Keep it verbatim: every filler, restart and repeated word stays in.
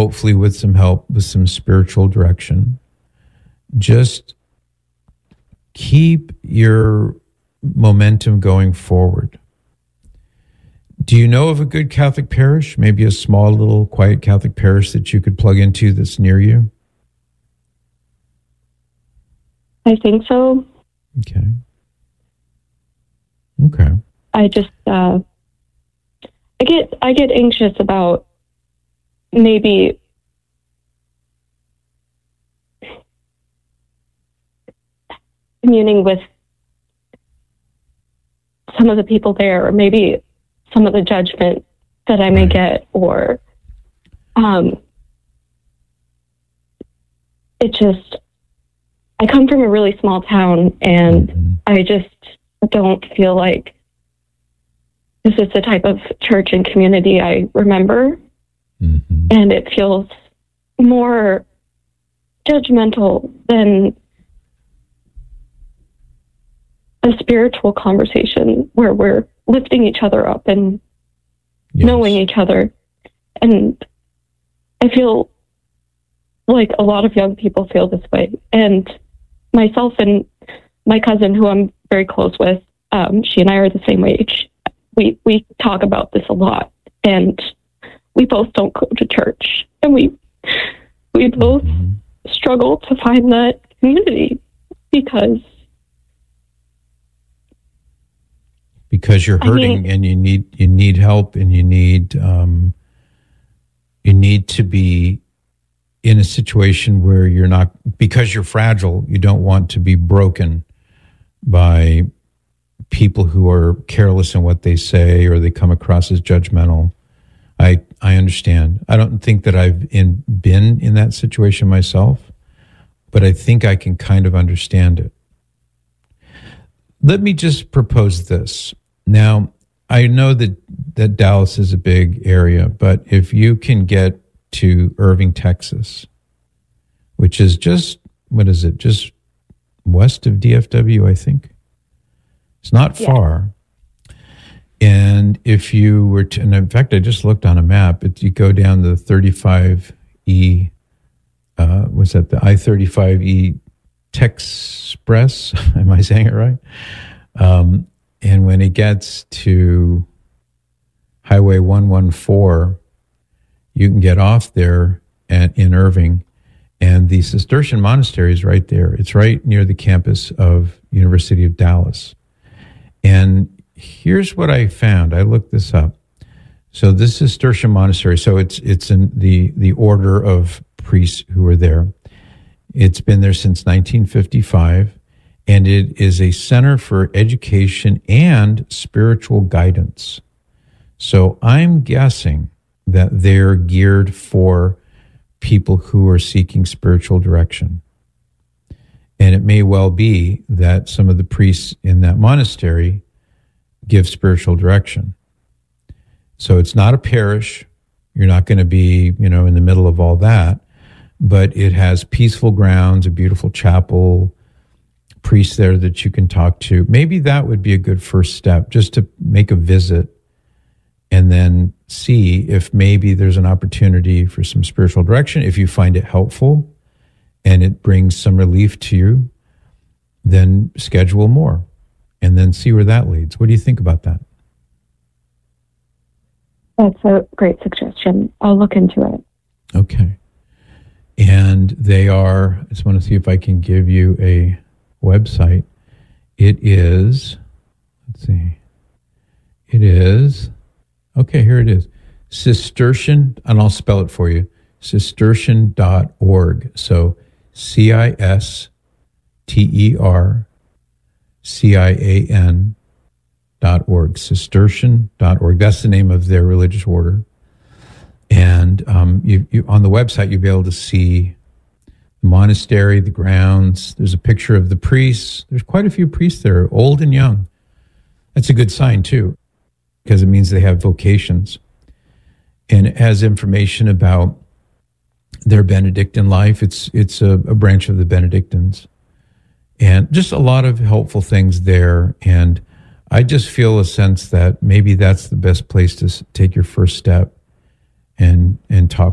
hopefully with some help, with some spiritual direction. Just keep your momentum going forward. Do you know of a good Catholic parish, maybe a small little quiet Catholic parish that you could plug into that's near you? I think so. Okay. Okay. I just, uh, I get, I get anxious about maybe communing with some of the people there, or maybe some of the judgment that I may Right. get, or um, it just, I come from a really small town, and Mhm. I just don't feel like this is the type of church and community I remember. Mhm. And it feels more judgmental than a spiritual conversation where we're lifting each other up and Yes. knowing each other. And I feel like a lot of young people feel this way. And myself and my cousin, who I'm very close with, um, she and I are the same age. We, we talk about this a lot. And we both don't go to church. And we, we both Mhm. struggle to find that community because because you're I hurting mean- and you need you need help, and you need um, you need to be in a situation where you're not, because you're fragile, you don't want to be broken by people who are careless in what they say, or they come across as judgmental. I I understand. I don't think that I've in, been in that situation myself, but I think I can kind of understand it. Let me just propose this. Now, I know that, that Dallas is a big area, but if you can get to Irving, Texas, which is just, what is it, just west of D F W, I think. It's not Yeah. far. And if you were to, and in fact, I just looked on a map, if you go down the thirty-five E, uh, was that the I thirty-five E Texpress? Am I saying it right? Um, and when it gets to Highway one one four, you can get off there at, in Irving, and the Cistercian monastery is right there. It's right near the campus of University of Dallas. And here's what I found. I looked this up. So this Cistercian monastery, so it's it's in the, the order of priests who are there. It's been there since nineteen fifty-five, and it is a center for education and spiritual guidance. So I'm guessing that they're geared for people who are seeking spiritual direction. And it may well be that some of the priests in that monastery give spiritual direction. So it's not a parish. You're not going to be, you know, in the middle of all that, but it has peaceful grounds, a beautiful chapel, priests there that you can talk to. Maybe that would be a good first step, just to make a visit and then see if maybe there's an opportunity for some spiritual direction. If you find it helpful and it brings some relief to you, then schedule more and then see where that leads. What do you think about that? that's a great suggestion. I'll look into it. Okay. And they are, I just want to see if I can give you a website. It is, let's see, it is, okay, here it is. Cistercian, and I'll spell it for you, cistercian dot org. So C I S T E R C I A N dot org, cistercian dot org. That's the name of their religious order. And um, you, you, on the website, you'll be able to see the monastery, the grounds. There's a picture of the priests. There's quite a few priests there, old and young. That's a good sign, too, because it means they have vocations. And it has information about their Benedictine life. It's it's a, a branch of the Benedictines. And just a lot of helpful things there. And I just feel a sense that maybe that's the best place to take your first step and and talk